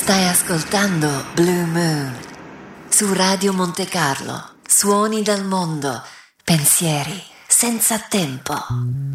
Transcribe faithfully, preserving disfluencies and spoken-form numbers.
Stai ascoltando Blue Moon su Radio Monte Carlo. Suoni dal mondo, pensieri senza tempo.